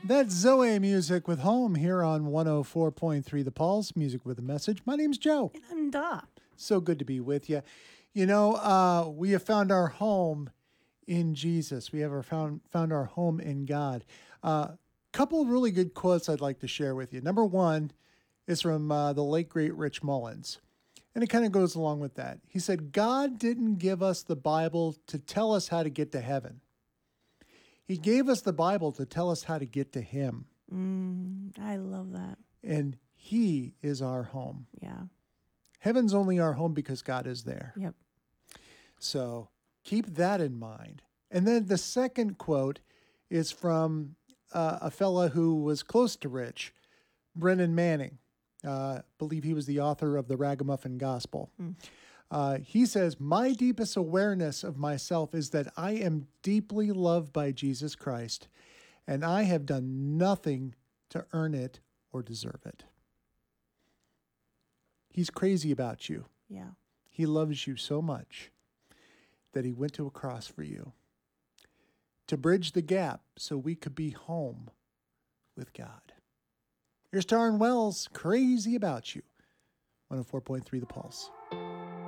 That's Zoe music with Home here on 104.3 The Pulse, music with a message. My name's Joe. And I'm Da. So good to be with you. We have found our home in Jesus. We have found our home in God. Couple of really good quotes I'd like to share with you. Number one is from the late, great Rich Mullins. And it kind of goes along with that. He said, God didn't give us the Bible to tell us how to get to heaven. He gave us the Bible to tell us how to get to Him. I love that. And He is our home. Yeah. Heaven's only our home because God is there. Yep. So keep that in mind. And then the second quote is from a fella who was close to Rich, Brennan Manning. Believe he was the author of the Ragamuffin Gospel. He says, my deepest awareness of myself is that I am deeply loved by Jesus Christ, and I have done nothing to earn it or deserve it. He's crazy about you. Yeah. He loves you so much that he went to a cross for you to bridge the gap so we could be home with God. Here's Taryn Wells, Crazy About You, 104.3 The Pulse.